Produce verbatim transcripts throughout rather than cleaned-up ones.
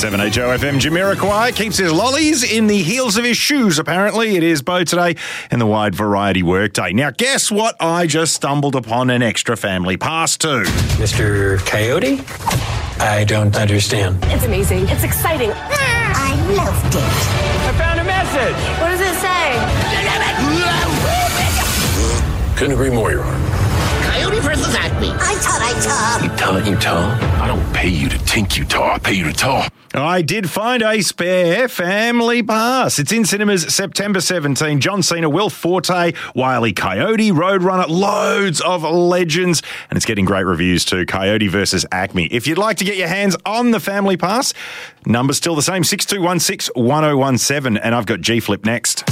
seven H O F M, Jamiroquai keeps his lollies in the heels of his shoes, apparently. It is Bo today in the Wide Variety Workday. Now, guess what I just stumbled upon an extra family pass to? Mister Coyote? I don't understand. It's amazing. It's exciting. I loved it. I found a message. What does it say? Couldn't agree more, Your Honor. Coyote versus Acme. I taught, I taught. You taught, you taught. I don't pay you to tink, you tall. I pay you to tall. I did find a spare family pass. It's in cinemas September seventeenth. John Cena, Will Forte, Wile E. Coyote, Roadrunner, loads of legends. And it's getting great reviews too. Coyote versus Acme. If you'd like to get your hands on the family pass, number's still the same, six two one six, one oh one seven. And I've got G-Flip next.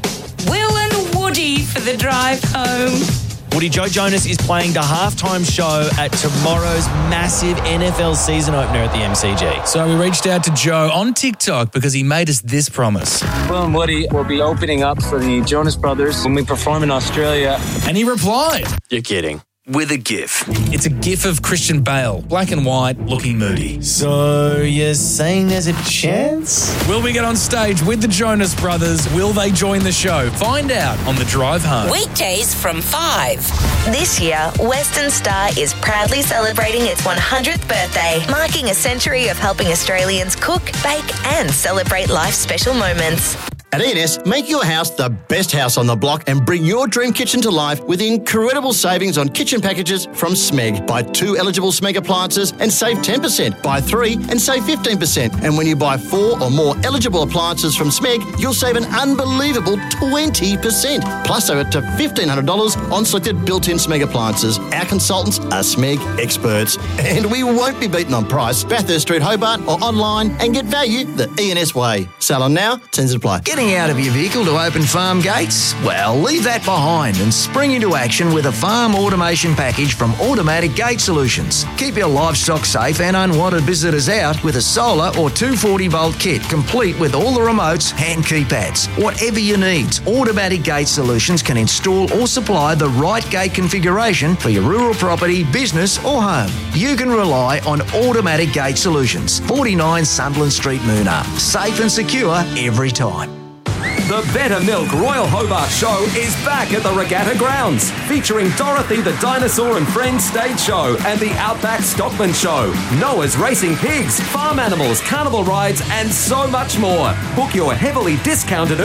Will and Woody for the drive home. Woody, Joe Jonas is playing the halftime show at tomorrow's massive N F L season opener at the M C G. So we reached out to Joe on TikTok because he made us this promise. Will and Woody will be opening up for the Jonas Brothers when we perform in Australia. And he replied, "You're kidding." With a GIF. It's a GIF of Christian Bale, black and white, looking moody. So you're saying there's a chance? Will we get on stage with the Jonas Brothers? Will they join the show? Find out on the drive home. Weekdays from five. This year, Western Star is proudly celebrating its one hundredth birthday, marking a century of helping Australians cook, bake and celebrate life's special moments. At E N S, make your house the best house on the block and bring your dream kitchen to life with incredible savings on kitchen packages from Smeg. Buy two eligible Smeg appliances and save ten percent. Buy three and save fifteen percent. And when you buy four or more eligible appliances from Smeg, you'll save an unbelievable twenty percent. Plus over to fifteen hundred dollars on selected built-in Smeg appliances. Our consultants are Smeg experts. And we won't be beaten on price. Bathurst Street, Hobart or online and get value the E N S way. Sale on now, terms apply. Getting out of your vehicle to open farm gates? Well, leave that behind and spring into action with a farm automation package from Automatic Gate Solutions. Keep your livestock safe and unwanted visitors out with a solar or two forty volt kit, complete with all the remotes and keypads. Whatever you need, Automatic Gate Solutions can install or supply the right gate configuration for your rural property, business or home. You can rely on Automatic Gate Solutions, forty-nine Sunderland Street, Moona. Safe and secure every time. The Better Milk Royal Hobart Show is back at the Regatta Grounds, featuring Dorothy the Dinosaur and Friends stage show and the Outback Stockman Show, Noah's Racing Pigs, farm animals, carnival rides and so much more. Book your heavily discounted